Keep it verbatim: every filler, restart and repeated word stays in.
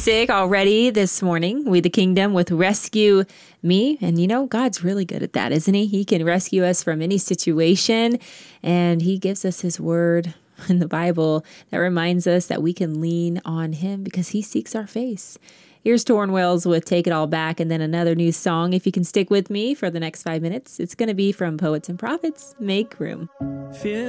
sick already this morning. We the Kingdom with Rescue Me. And you know, God's really good at that, isn't he? He can rescue us from any situation. And he gives us his word in the Bible that reminds us that we can lean on him because he seeks our face. Here's Torn Wells with Take It All Back, and then another new song. If you can stick with me for the next five minutes, it's going to be from Poets and Prophets, Make Room. Feel